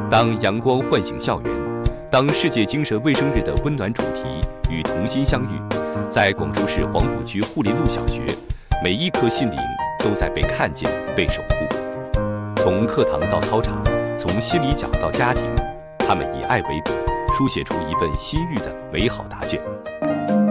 当阳光唤醒校园，当世界精神卫生日的温暖主题与童心相遇，在广州市黄浦区护林路小学，每一颗心灵都在被看见、被守护。从课堂到操场，从心理角到家庭，他们以爱为笔，书写出一份心育的美好答卷。